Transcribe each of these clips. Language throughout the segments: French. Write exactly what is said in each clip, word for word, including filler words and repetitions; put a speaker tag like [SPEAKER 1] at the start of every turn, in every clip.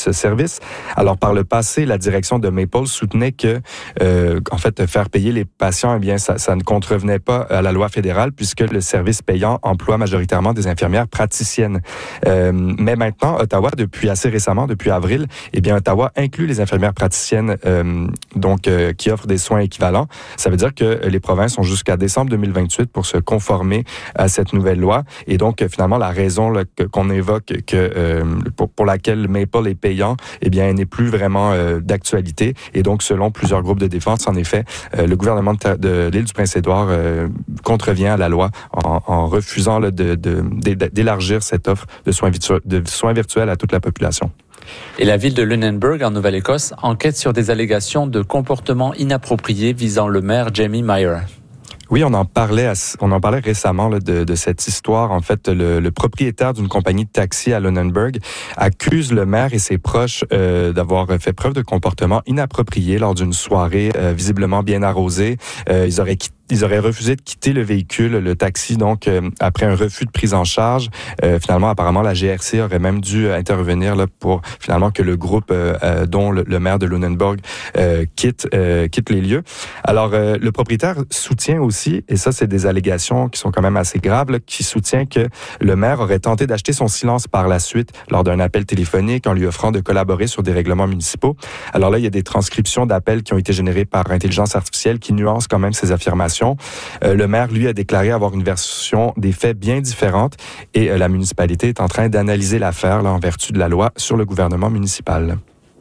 [SPEAKER 1] ce service. Alors, par le passé, la direction de Maple soutenait que, euh, en fait, faire payer les patients, eh bien, ça, ça ne contrevenait pas à la loi fédérale puisque le service payant emploie majoritairement des infirmières praticiennes. Euh, mais maintenant, Ottawa, depuis assez récemment, depuis avril, eh bien, Ottawa inclut les infirmières praticiennes, euh, donc, euh, qui offrent des soins équivalents. Ça veut dire que les provinces ont jusqu'à décembre deux mille vingt-huit pour se conformer à cette nouvelle loi. Et donc, finalement, la raison là, que, qu'on évoque que euh, pour, pour laquelle Maple est payant, eh bien, elle n'est plus vraiment euh, d'actualité. Et donc, selon plusieurs groupes de défense, en effet, euh, le gouvernement de, de l'île du Prince-Édouard euh, contrevient à la loi en, en refusant là, de, de, d'élargir cette offre de soins, virtu- de soins virtuels à toute la population.
[SPEAKER 2] Et la ville de Lunenburg, en Nouvelle-Écosse, enquête sur des allégations de comportement inapproprié visant le maire Jamie Meyer.
[SPEAKER 1] Oui, on en parlait, on en parlait récemment là, de, de cette histoire. En fait, le, le propriétaire d'une compagnie de taxi à Lunenburg accuse le maire et ses proches euh, d'avoir fait preuve de comportement inapproprié lors d'une soirée euh, visiblement bien arrosée. Euh, ils auraient quitté Ils auraient refusé de quitter le véhicule, le taxi, donc euh, après un refus de prise en charge. Euh, finalement, apparemment, la G R C aurait même dû intervenir là, pour finalement que le groupe euh, euh, dont le, le maire de Lunenburg euh, quitte euh, quitte les lieux. Alors, euh, le propriétaire soutient aussi, et ça, c'est des allégations qui sont quand même assez graves, là, qui soutient que le maire aurait tenté d'acheter son silence par la suite lors d'un appel téléphonique en lui offrant de collaborer sur des règlements municipaux. Alors là, il y a des transcriptions d'appels qui ont été générées par intelligence artificielle qui nuancent quand même ces affirmations. Euh, le maire, lui, a déclaré avoir une version des faits bien différente et euh, la municipalité est en train d'analyser l'affaire là, en vertu de la loi sur le gouvernement municipal.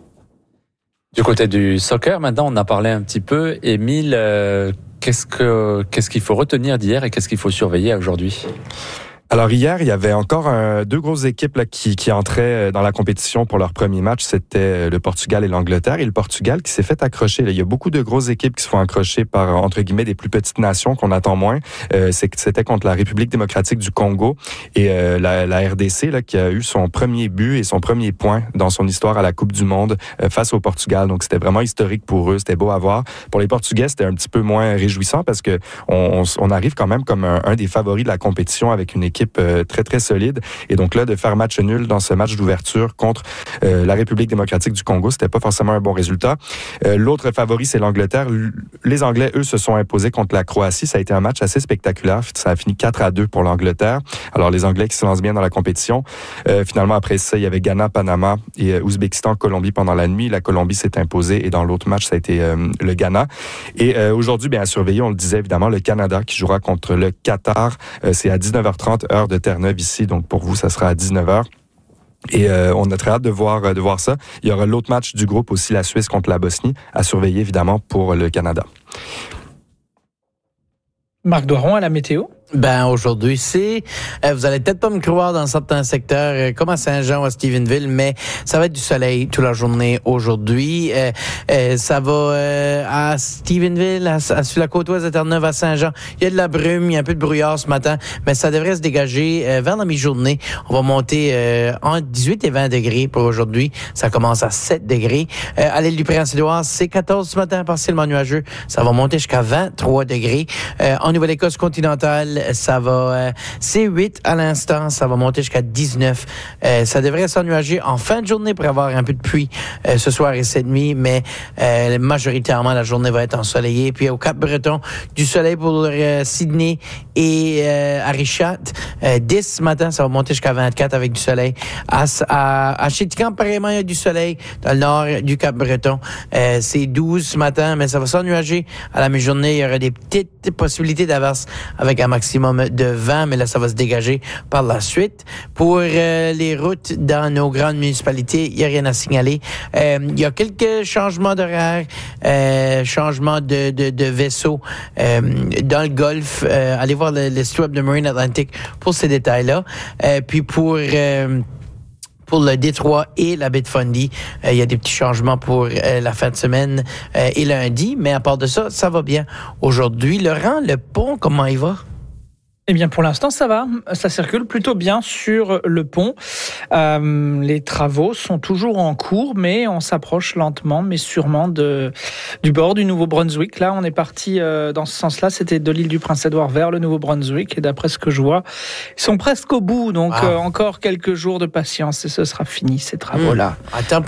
[SPEAKER 2] Du côté du soccer, maintenant, on a parlé un petit peu. Émile, euh, qu'est-ce que, qu'est-ce qu'il faut retenir d'hier et qu'est-ce qu'il faut surveiller aujourd'hui ?
[SPEAKER 1] Alors hier, il y avait encore un, deux grosses équipes là, qui, qui entraient dans la compétition pour leur premier match. C'était le Portugal et l'Angleterre. Et le Portugal qui s'est fait accrocher. Là. Il y a beaucoup de grosses équipes qui se font accrocher par, entre guillemets, des plus petites nations qu'on attend moins. Euh, c'était contre la République démocratique du Congo et euh, la, la R D C là, qui a eu son premier but et son premier point dans son histoire à la Coupe du Monde euh, face au Portugal. Donc c'était vraiment historique pour eux. C'était beau à voir. Pour les Portugais, c'était un petit peu moins réjouissant parce que on, on arrive quand même comme un, un des favoris de la compétition avec une équipe très, très solide. Et donc là, de faire match nul dans ce match d'ouverture contre euh, la République démocratique du Congo, c'était pas forcément un bon résultat. Euh, l'autre favori, c'est l'Angleterre. Les Anglais, eux, se sont imposés contre la Croatie. Ça a été un match assez spectaculaire. Ça a fini quatre à deux pour l'Angleterre. Alors, les Anglais qui se lancent bien dans la compétition. Euh, finalement, après ça, il y avait Ghana, Panama et euh, Ouzbékistan, Colombie pendant la nuit. La Colombie s'est imposée et dans l'autre match, ça a été euh, le Ghana. Et euh, aujourd'hui, bien à surveiller, on le disait évidemment, le Canada qui jouera contre le Qatar. Euh, c'est à dix-neuf heures trente, heure de Terre-Neuve ici. Donc, pour vous, ça sera à dix-neuf heures. Et euh, on a très hâte de voir, de voir ça. Il y aura l'autre match du groupe aussi, la Suisse contre la Bosnie, à surveiller évidemment pour le Canada.
[SPEAKER 3] Marc Doiron à la météo.
[SPEAKER 4] Ben aujourd'hui, c'est euh, vous allez peut-être pas me croire dans certains secteurs euh, comme à Saint-Jean ou à Stephenville, mais ça va être du soleil toute la journée aujourd'hui. Euh, euh, ça va euh, à Stephenville, à, à, sur la côte ouest de Terre-Neuve, à Saint-Jean. Il y a de la brume, il y a un peu de brouillard ce matin, mais ça devrait se dégager euh, vers la mi-journée. On va monter euh, entre dix-huit et vingt degrés pour aujourd'hui. Ça commence à sept degrés. Euh, à l'île du Prince-Édouard, c'est quatorze ce matin, partiellement nuageux. Ça va monter jusqu'à vingt-trois degrés. Euh, en Nouvelle-Écosse continentale, ça va, euh, c'est huit à l'instant, ça va monter jusqu'à dix-neuf. Euh, ça devrait s'ennuager en fin de journée pour avoir un peu de pluie euh, ce soir et cette nuit, mais euh, majoritairement la journée va être ensoleillée. Puis au Cap-Breton, du soleil pour euh, Sydney et euh, Arichat. Euh, dix ce matin, ça va monter jusqu'à vingt-quatre avec du soleil. À, à, à Chéticamp, pareillement, il y a du soleil dans le nord du Cap-Breton. Euh, c'est douze ce matin, mais ça va s'ennuager à la mi-journée. Il y aura des petites possibilités d'averse avec un maximum de vingt, mais là, ça va se dégager par la suite. Pour euh, les routes dans nos grandes municipalités, il n'y a rien à signaler. Euh, il y a quelques changements d'horaire, euh, changements de, de, de vaisseaux euh, dans le Golfe. Euh, allez voir le, le site web de Marine Atlantic pour ces détails-là. Euh, puis pour... Euh, Pour le Détroit et la baie de Fundy, euh, il y a des petits changements pour euh, la fin de semaine euh, et lundi. Mais à part de ça, ça va bien. Aujourd'hui, Laurent, le pont, comment il va?
[SPEAKER 3] Eh bien, pour l'instant, ça va. Ça circule plutôt bien sur le pont. Euh, les travaux sont toujours en cours, mais on s'approche lentement, mais sûrement de, du bord du Nouveau-Brunswick. Là, on est parti euh, dans ce sens-là. C'était de l'île du Prince-Édouard vers le Nouveau-Brunswick. Et d'après ce que je vois, ils sont presque au bout. Donc, wow. euh, encore quelques jours de patience et ce sera fini, ces travaux-là.
[SPEAKER 4] Mmh. Attends,